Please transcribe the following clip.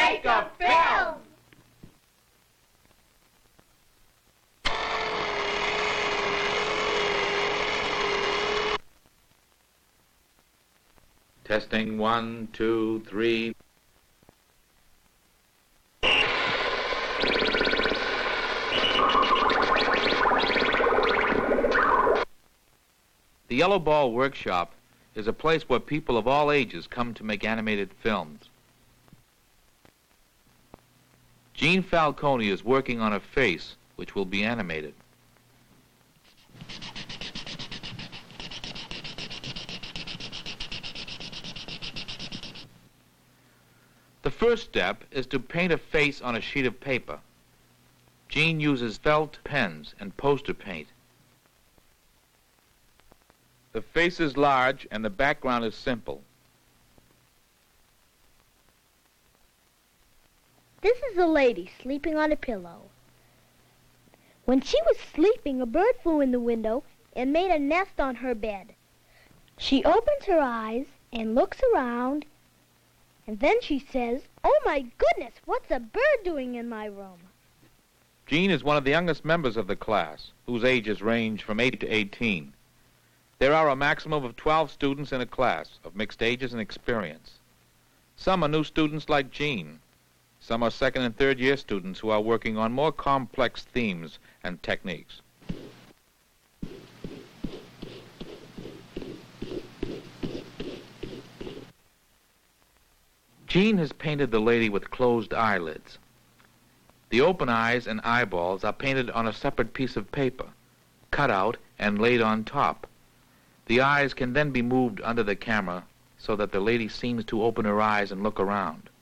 make a film! Testing 1, 2, 3. The Yellow Ball Workshop is a place where people of all ages come to make animated films. Gene Falcone is working on a face which will be animated. The first step is to paint a face on a sheet of paper. Gene uses felt pens and poster paint. The face is large and the background is simple. This is a lady sleeping on a pillow. When she was sleeping, a bird flew in the window and made a nest on her bed. She opens her eyes and looks around, and then she says, "Oh my goodness, what's a bird doing in my room?" Gene is one of the youngest members of the class, whose ages range from 8 to 18. There are a maximum of 12 students in a class of mixed ages and experience. Some are new students like Gene. Some are second and third year students who are working on more complex themes and techniques. Gene has painted the lady with closed eyelids. The open eyes and eyeballs are painted on a separate piece of paper, cut out and laid on top. The eyes can then be moved under the camera so that the lady seems to open her eyes and look around.